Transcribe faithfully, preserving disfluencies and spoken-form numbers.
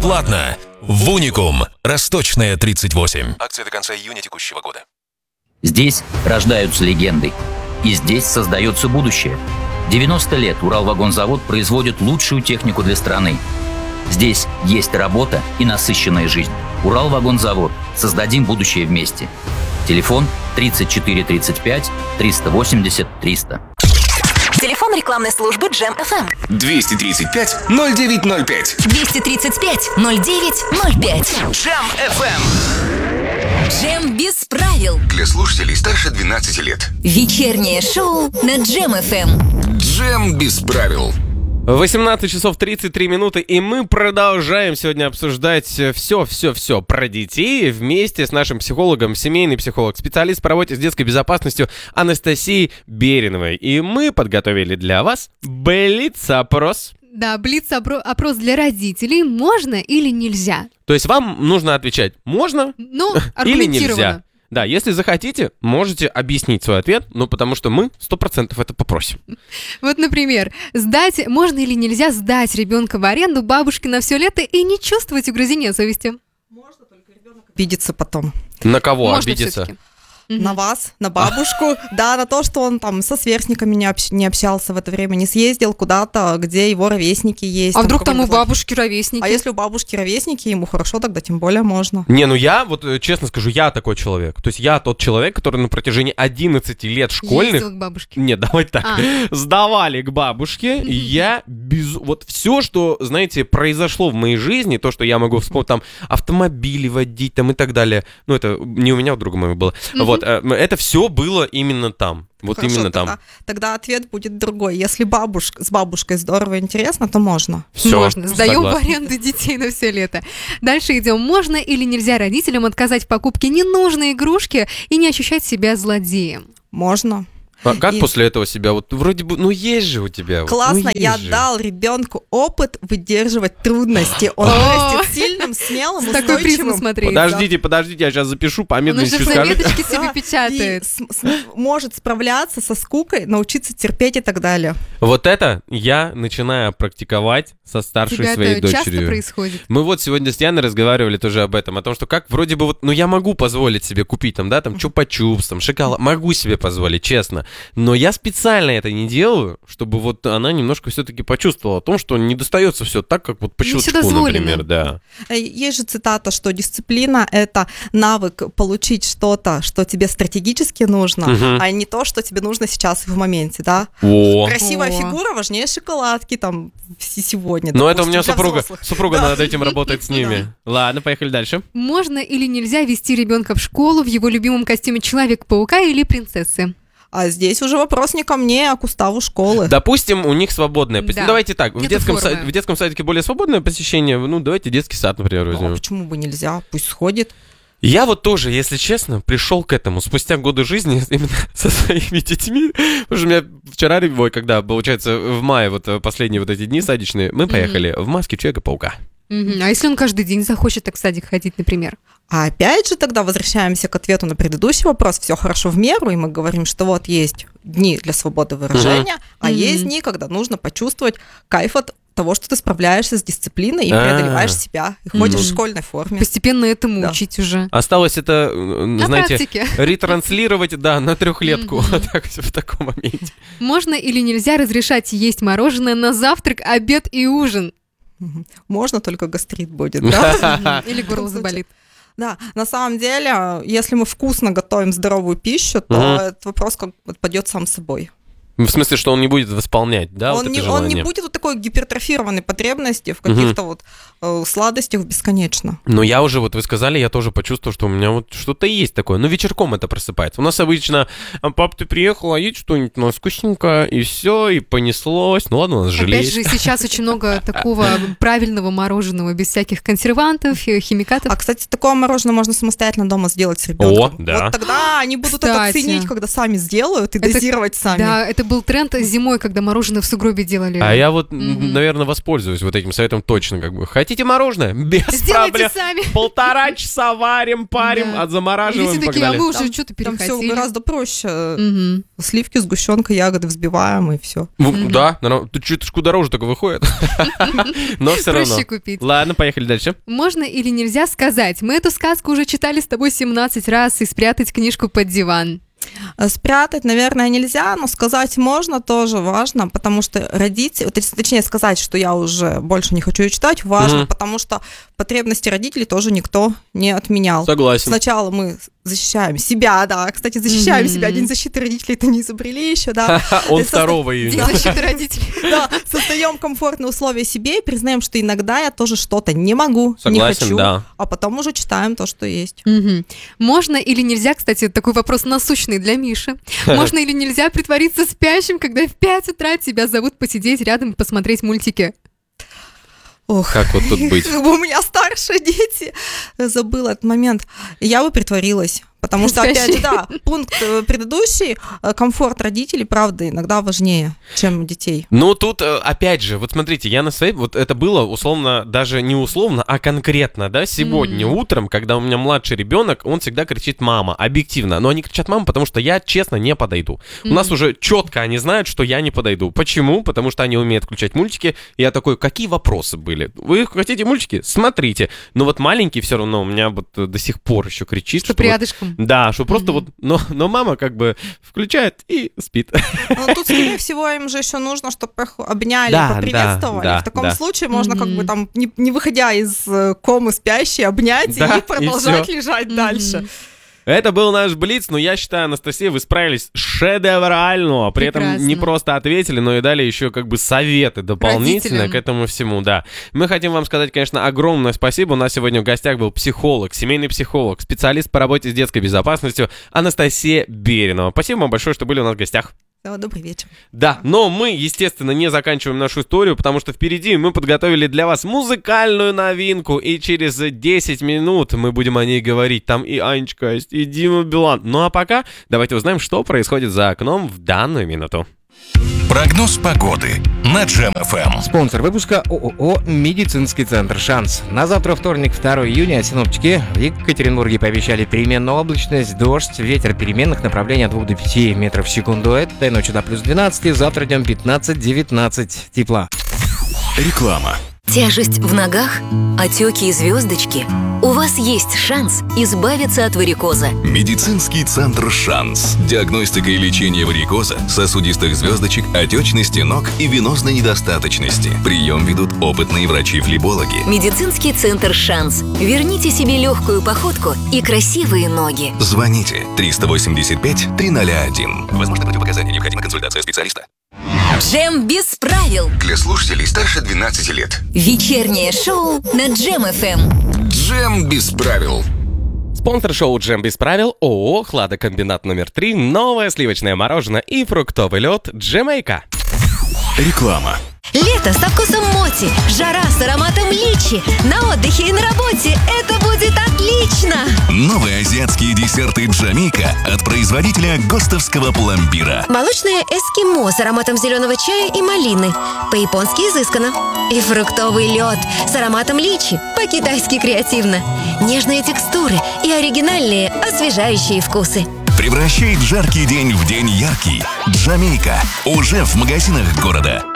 Бесплатно. В Уникум. Росточная, тридцать восемь. Акция до конца июня текущего года. Здесь рождаются легенды. И здесь создается будущее. девяносто лет Уралвагонзавод производит лучшую технику для страны. Здесь есть работа и насыщенная жизнь. Уралвагонзавод. Создадим будущее вместе. Телефон тридцать четыре тридцать пять триста восемьдесят триста. Телефон рекламной службы Джем эф эм. двести тридцать пять ноль девять ноль пять. двести тридцать пять ноль девять ноль пять. Джем эф эм. Джем без правил. Для слушателей старше двенадцати лет. Вечернее шоу на Джем эф эм. Джем без правил. восемнадцать часов тридцать три минуты, и мы продолжаем сегодня обсуждать все-все-все про детей вместе с нашим психологом, семейный психолог, специалист по работе с детской безопасностью Анастасией Бериновой. И мы подготовили для вас блиц-опрос. Да, блиц-опрос для родителей. Можно или нельзя? То есть вам нужно отвечать «можно» Ну, или нельзя. аргументированно. Да, если захотите, можете объяснить свой ответ, ну, потому что мы сто процентов это попросим. Вот, например, сдать, можно или нельзя сдать ребенка в аренду бабушке на все лето и не чувствовать угрызения совести? Можно, только ребенок обидится потом. На кого Можно обидеться? всё-таки. На вас, на бабушку, да, на то, что он там со сверстниками не, общ- не общался в это время, не съездил куда-то, где его ровесники есть. А вдруг там у какой-нибудь- бабушки ровесники? А если у бабушки ровесники, ему хорошо, тогда тем более можно. Не, ну я, вот э, честно скажу, я такой человек. То есть я тот человек, который на протяжении одиннадцати лет школьных... Ездил к бабушке. Нет, давайте так. А. Сдавали к бабушке, и я без... Вот все, что, знаете, произошло в моей жизни, то, что я могу вспомнить, там, автомобили водить, там, и так далее. Ну, это не у меня, у друга моего было. Вот, э, это все было именно там. Вот Хорошо, именно тогда, там. Тогда ответ будет другой. Если бабушка, с бабушкой здорово и интересно, то можно. Всё, Можно. Сдаем в согласен. аренду детей на все лето. Дальше идем. Можно или нельзя родителям отказать в покупке ненужной игрушки и не ощущать себя злодеем? Можно. А как И- после этого себя? Вот вроде бы, ну есть же у тебя. вот, Классно, ну, есть я же. дал ребенку опыт выдерживать трудности. Он О! вырастет сильным, смелым, С такой призмой устойчивым. смотреть. Подождите, подождите, я сейчас запишу, Он помедленнее уже чуть скажу. заметочки себе Да, печатает. и с- с- может справляться со скукой, научиться терпеть и так далее. Вот это я начинаю практиковать со старшей Тебя своей это часто дочерью. происходит? Мы вот сегодня с Яной разговаривали тоже об этом, о том, что как вроде бы вот, ну я могу позволить себе купить там, да, там чупа-чупс, там шоколад, могу себе позволить, честно, но я специально это не делаю, чтобы вот она немножко все-таки почувствовала о том, что не достается все так, как вот по Не щелчку, вседозволено. например, да. Э, Есть же цитата, что дисциплина — это навык получить что-то, что тебе стратегически нужно, Мгм. а не то, что тебе нужно сейчас в моменте, да? О. Красивая О. фигура важнее шоколадки там с- сегодня. Но это у допустим, меня для супруга, взрослых. супруга Да. над этим работает с ними. Ладно, поехали дальше. Можно или нельзя вести ребенка в школу в его любимом костюме Человека-паука или принцессы? А здесь уже вопрос не ко мне, а к уставу школы. Допустим, у них свободное посещение. Да. Ну, давайте так, в Нету детском, формы. са- в детском садике более свободное посещение, ну, давайте детский сад, например, Ну, а возьмем. почему бы нельзя? Пусть сходит. Я вот тоже, если честно, пришел к этому спустя годы жизни именно со своими детьми. Потому что у меня вчера, ой, когда, получается, в мае, вот э, последние вот эти дни садичные, мы поехали в маске Человека-паука. Мгм. А если он каждый день захочет так в садик ходить, например? А опять же тогда возвращаемся к ответу на предыдущий вопрос. Все хорошо в меру, и мы говорим, что вот есть дни для свободы выражения, а Мгм. есть дни, когда нужно почувствовать кайф от того, что ты справляешься с дисциплиной и А. преодолеваешь себя, и ходишь Мгм. в школьной форме. Постепенно этому Да. учить уже. Осталось это, э, На знаете, практике. ретранслировать, да, на трехлетку, Мгм. вот так, в таком моменте. Можно или нельзя разрешать есть мороженое на завтрак, обед и ужин? Мгм. Можно, только гастрит будет, да? Или горло заболит? Да, на самом деле, если мы вкусно готовим здоровую пищу, то Мгм. этот вопрос как бы отпадет сам собой. В смысле, что он не будет восполнять, да, он, вот не, это он не желание? будет вот такой гипертрофированной потребности в каких-то вот э, сладостях бесконечно. Но я уже, вот вы сказали, я тоже почувствовал, что у меня вот что-то есть такое. Ну, вечерком это просыпается. У нас обычно, «А, пап, ты приехал, а есть что-нибудь у нас вкусненькое, и все, и понеслось. Ну ладно, у нас же Опять есть. же, сейчас очень много такого правильного мороженого, без всяких консервантов, э, химикатов. А, кстати, такое мороженое можно самостоятельно дома сделать с ребенком. О, да. Вот тогда они будут это Кстати. ценить, когда сами сделают и Это- дозировать сами. Да, это был тренд зимой, когда мороженое в сугробе делали. А я вот, Мгм. наверное, воспользуюсь вот этим советом точно, как бы. Хотите Хотите мороженое? Без Сделайте проблем. сами. Полтора часа варим, парим, Да. отзамораживаем, Или все такие, а погнали. мы уже Там- что-то Там все перехотели. гораздо проще. Мгм. Сливки, сгущенка, ягоды взбиваем и все. Ну, да, но тут чуточку дороже только выходит. Но все равно. Проще купить. Ладно, поехали дальше. Можно или нельзя сказать? Мы эту сказку уже читали с тобой семнадцать раз и спрятать книжку под диван. Спрятать, наверное, нельзя, но сказать можно, тоже важно, потому что родители, то есть, точнее сказать, что я уже больше не хочу ее читать, важно, Мгм. потому что потребности родителей тоже никто не отменял. Согласен. Сначала мы защищаем себя, да, кстати, защищаем Мгм. себя, День защиты родителей это не изобрели еще, да. Он Это второго День июня. защиты родителей. Да, создаем комфортные условия себе и признаем, что иногда я тоже что-то не могу, не Согласен, хочу, да. а потом уже читаем то, что есть. Мгм. Можно или нельзя, кстати, такой вопрос насущный для Миши. Можно или нельзя притвориться спящим, когда в пять утра тебя зовут посидеть рядом и посмотреть мультики? Ох. Как вот тут быть? У меня старшие дети. Забыла этот момент. Я бы притворилась. Потому что, опять Спящий. же, да, пункт э, предыдущий, э, комфорт родителей, правда, иногда важнее, чем детей. Ну, тут, э, опять же, вот смотрите, я на своей, вот это было условно, даже не условно, а конкретно, да, сегодня Мгм. утром, когда у меня младший ребенок, он всегда кричит «мама», объективно, но они кричат «мама», потому что я, честно, не подойду. У нас уже четко они знают, что я не подойду. Почему? Потому что они умеют включать мультики, и я такой, какие вопросы были? Вы хотите мультики? Смотрите. Но вот маленький все равно у меня вот э, до сих пор еще кричит, Чтоб что вот- рядышком. да, что просто вот, но, но мама как бы включает и спит. Но тут, скорее всего, им же еще нужно, чтобы их обняли, Да, поприветствовали. да, В таком да. случае можно как бы Мгм. там, не, не выходя из э, комы спящей, обнять Да, и и продолжать всё. лежать Мгм. дальше. Это был наш Блиц, но я считаю, Анастасия, вы справились шедеврально. При этом Прекрасно. не просто ответили, но и дали еще как бы советы дополнительно Родителям. к этому всему, да. Мы хотим вам сказать, конечно, огромное спасибо. У нас сегодня в гостях был психолог, семейный психолог, специалист по работе с детской безопасностью Анастасия Беринова. Спасибо вам большое, что были у нас в гостях. Всё, добрый вечер. Да, но мы, естественно, не заканчиваем нашу историю, потому что впереди мы подготовили для вас музыкальную новинку, и через десять минут мы будем о ней говорить. Там и Анечка есть, и Дима Билан. Ну а пока давайте узнаем, что происходит за окном в данную минуту. Прогноз погоды на Джем эф эм. Спонсор выпуска ООО «Медицинский центр «Шанс». На завтра, вторник, второго июня, синоптики в Екатеринбурге пообещали переменную облачность, дождь, ветер переменных направлений от двух до пяти метров в секунду. Этой ночью до плюс двенадцать, завтра днем пятнадцать-девятнадцать тепла. Реклама. Тяжесть в ногах, отеки и звездочки. У вас есть шанс избавиться от варикоза. Медицинский центр «Шанс». Диагностика и лечение варикоза, сосудистых звездочек, отечности ног и венозной недостаточности. Прием ведут опытные врачи-флебологи. Медицинский центр «Шанс». Верните себе легкую походку и красивые ноги. Звоните триста восемьдесят пять триста один. Возможно, противопоказания, необходима консультация специалиста. Джем без правил. Для слушателей старше двенадцати лет. Вечернее шоу на Джем эф эм. Джем без правил. Спонсор шоу «Джем без правил» ООО «Хладокомбинат номер три», новое сливочное мороженое и фруктовый лед «Джемейка». Реклама. Лето со вкусом моти, жара с ароматом личи. На отдыхе и на работе это будет отлично. Новые азиатские десерты «Джамейка» от производителя ГОСТовского пломбира. Молочное эскимо с ароматом зеленого чая и малины. По-японски изысканно. И фруктовый лед с ароматом личи. По-китайски креативно. Нежные текстуры и оригинальные освежающие вкусы. Превращает жаркий день в день яркий. «Джамейка» уже в магазинах города.